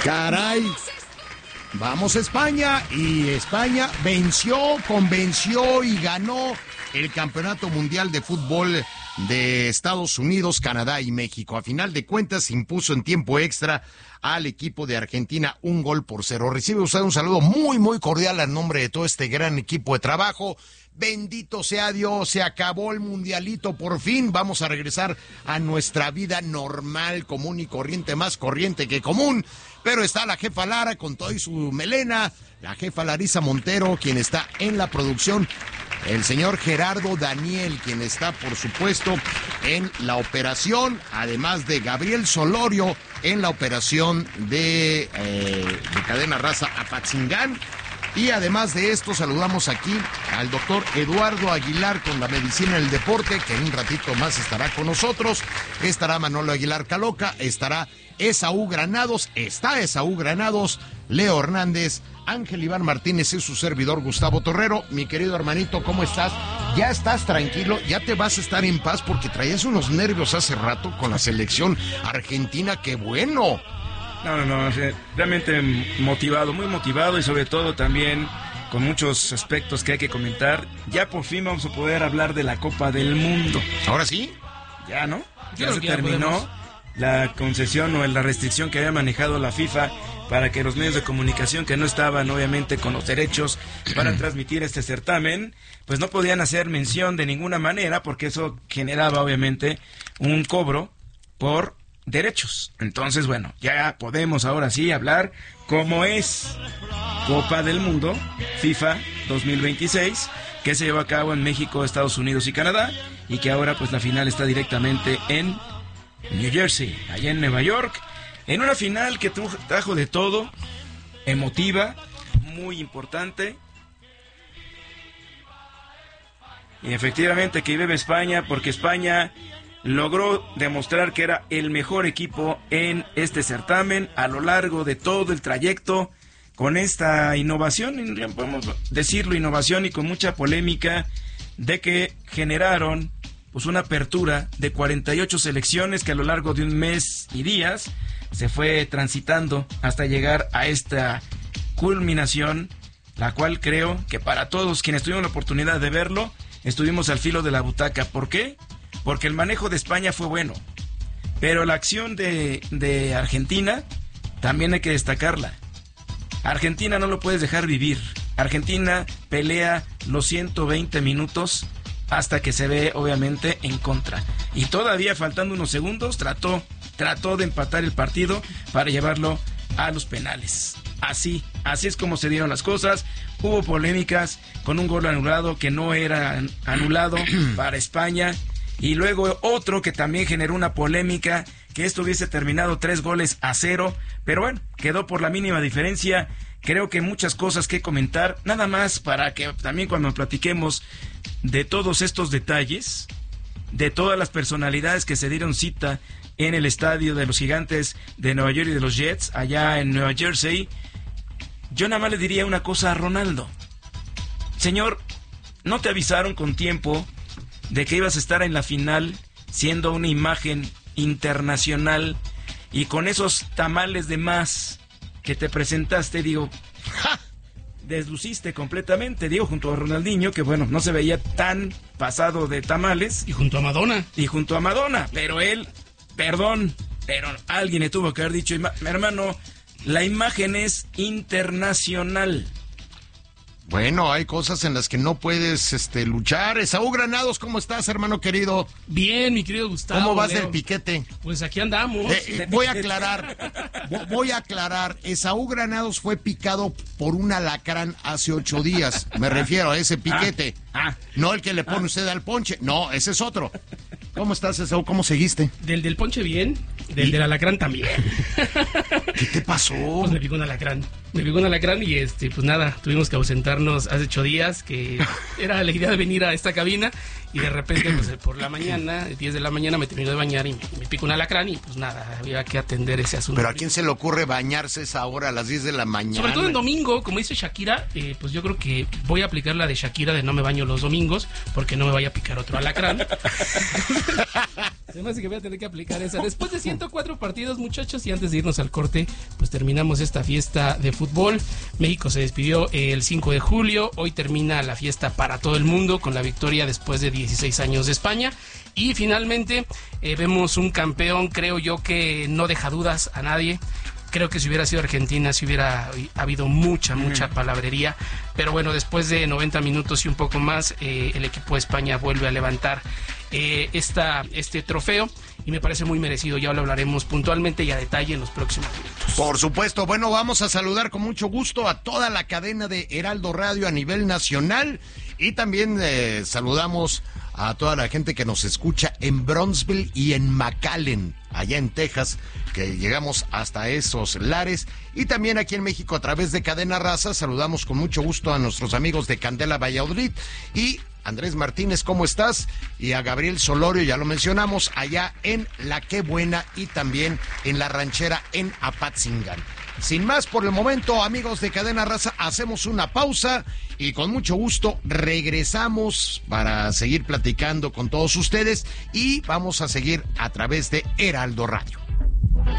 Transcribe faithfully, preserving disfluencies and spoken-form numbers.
Caray. Vamos a España y España venció, convenció y ganó el Campeonato Mundial de Fútbol de Estados Unidos, Canadá y México. A final de cuentas, impuso en tiempo extra al equipo de Argentina un gol por cero. Recibe usted un saludo muy, muy cordial a nombre de todo este gran equipo de trabajo. Bendito sea Dios, se acabó el mundialito, por fin vamos a regresar a nuestra vida normal, común y corriente, más corriente que común. Pero está la jefa Lara con todo y su melena, la jefa Larisa Montero, quien está en la producción, el señor Gerardo Daniel, quien está, por supuesto, en la operación, además de Gabriel Solorio en la operación de, eh, de Cadena Raza Apatzingán. Y además de esto, saludamos aquí al doctor Eduardo Aguilar con la medicina del deporte, que en un ratito más estará con nosotros. Estará Manolo Aguilar Caloca, estará Esaú Granados, está Esaú Granados, Leo Hernández, Ángel Iván Martínez y su servidor Gustavo Torrero. Mi querido hermanito, ¿cómo estás? ¿Ya estás tranquilo? ¿Ya te vas a estar en paz? Porque traías unos nervios hace rato con la selección argentina. ¡Qué bueno! No, no, no, realmente motivado, muy motivado y sobre todo también con muchos aspectos que hay que comentar. Ya por fin vamos a poder hablar de la Copa del Mundo. ¿Ahora sí? Ya, ¿no? Yo ya se terminó ya la concesión o la restricción que había manejado la FIFA para que los medios de comunicación que no estaban obviamente con los derechos para transmitir este certamen, pues no podían hacer mención de ninguna manera porque eso generaba obviamente un cobro por derechos. Entonces, bueno, ya podemos ahora sí hablar cómo es Copa del Mundo FIFA dos mil veintiséis, que se llevó a cabo en México, Estados Unidos y Canadá, y que ahora pues la final está directamente en New Jersey, allá en Nueva York, en una final que trajo de todo, emotiva, muy importante, y efectivamente que vive España, porque España logró demostrar que era el mejor equipo en este certamen a lo largo de todo el trayecto, con esta innovación, podemos decirlo innovación y con mucha polémica, de que generaron pues una apertura de cuarenta y ocho selecciones que a lo largo de un mes y días se fue transitando hasta llegar a esta culminación, la cual creo que para todos quienes tuvimos la oportunidad de verlo, estuvimos al filo de la butaca. ¿Por qué? Porque el manejo de España fue bueno, pero la acción de, de Argentina también hay que destacarla. Argentina no lo puedes dejar vivir. Argentina pelea los ciento veinte minutos hasta que se ve obviamente en contra. Y todavía faltando unos segundos trató, trató de empatar el partido para llevarlo a los penales. Así, así es como se dieron las cosas. Hubo polémicas con un gol anulado que no era anulado para España. Y luego otro que también generó una polémica, que esto hubiese terminado tres goles a cero, pero bueno, quedó por la mínima diferencia. Creo que muchas cosas que comentar, nada más para que también cuando platiquemos de todos estos detalles, de todas las personalidades que se dieron cita en el estadio de los Gigantes de Nueva York y de los Jets, allá en Nueva Jersey, yo nada más le diría una cosa a Ronaldo. Señor, ¿no te avisaron con tiempo de que ibas a estar en la final siendo una imagen internacional y con esos tamales de más que te presentaste? Digo, ¡ja!, desluciste completamente, digo, junto a Ronaldinho, que bueno, no se veía tan pasado de tamales. Y junto a Madonna. Y junto a Madonna, pero él, perdón, pero alguien le tuvo que haber dicho, hermano, la imagen es internacional. Bueno, hay cosas en las que no puedes este, luchar. Esaú Granados, ¿cómo estás, hermano querido? Bien, mi querido Gustavo. ¿Cómo vas Leo? del piquete? Pues aquí andamos. Eh, eh, voy a aclarar, voy a aclarar. Esaú Granados fue picado por un alacrán hace ocho días. Me refiero a ese piquete. Ah, ah, no el que le pone ah. usted al ponche. No, ese es otro. ¿Cómo estás, Esaú? ¿Cómo seguiste? Del del ponche bien, del ¿Y? del alacrán también. ¿Qué te pasó? Pues me picó un alacrán. Me picó un alacrán y este, pues nada, tuvimos que ausentarnos hace ocho días, que era la idea de venir a esta cabina, y de repente, pues por la mañana, diez de la mañana, me terminé de bañar y me, me picó un alacrán y pues nada, había que atender ese asunto. ¿Pero a quién se le ocurre bañarse esa hora a las diez de la mañana? Sobre todo en domingo, como dice Shakira, eh, pues yo creo que voy a aplicar la de Shakira de no me baño los domingos porque no me vaya a picar otro alacrán. Además de que voy a tener que aplicar esa. Después de ciento cuatro partidos, muchachos, y antes de irnos al corte, pues terminamos esta fiesta de fútbol. México se despidió el cinco de julio. Hoy termina la fiesta para todo el mundo con la victoria después de dieciséis años de España. Y finalmente eh, vemos un campeón, creo yo, que no deja dudas a nadie. Creo que si hubiera sido Argentina, si hubiera habido mucha, mucha palabrería. Pero bueno, después de noventa minutos y un poco más, eh, el equipo de España vuelve a levantar eh, esta, este trofeo. Y me parece muy merecido. Ya lo hablaremos puntualmente y a detalle en los próximos minutos. Por supuesto. Bueno, vamos a saludar con mucho gusto a toda la cadena de Heraldo Radio a nivel nacional. Y también eh, saludamos a toda la gente que nos escucha en Bronzeville y en McAllen, allá en Texas, que llegamos hasta esos lares. Y también aquí en México a través de Cadena Raza saludamos con mucho gusto a nuestros amigos de Candela Valladolid y Andrés Martínez, ¿cómo estás? Y a Gabriel Solorio, ya lo mencionamos, allá en La Qué Buena y también en La Ranchera en Apatzingán. Sin más por el momento, amigos de Cadena Raza, hacemos una pausa y con mucho gusto regresamos para seguir platicando con todos ustedes y vamos a seguir a través de Heraldo Radio.